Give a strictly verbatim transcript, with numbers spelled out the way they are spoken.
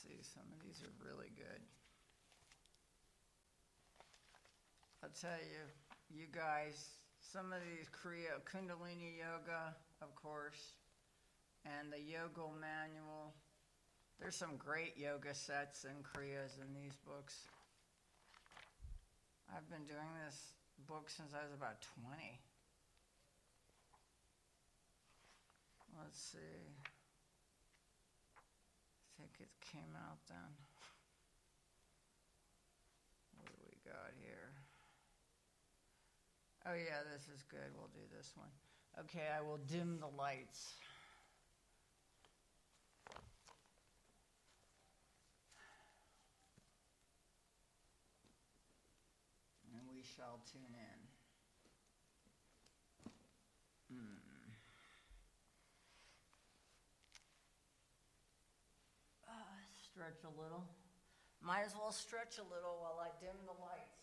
these. Some of these are really good. I'll tell you, you guys, some of these Kriya, Kundalini Yoga, of course, and the Yoga Manual. There's some great yoga sets and Kriyas in these books. I've been doing this book since I was about twenty. Let's see. I think it came out then. What do we got here? Oh yeah, this is good. We'll do this one. Okay, I will dim the lights. And we shall tune in. Hmm. Uh, stretch a little. Might as well stretch a little while I dim the lights.